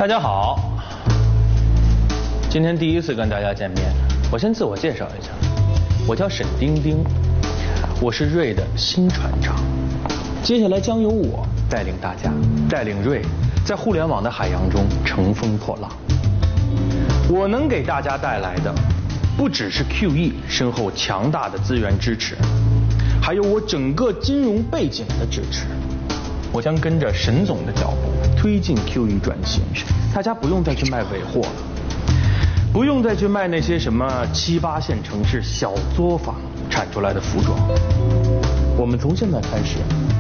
大家好，今天第一次跟大家见面，我先自我介绍一下，我叫沈丁丁，我是瑞的新船长。接下来将由我带领大家，带领瑞在互联网的海洋中乘风破浪。我能给大家带来的，不只是 QE 身后强大的资源支持，还有我整个金融背景的支持。我将跟着沈总的脚步推进 QE 转型，大家不用再去卖尾货了，不用再去卖那些什么7、8线城市小作坊产出来的服装。我们从现在开始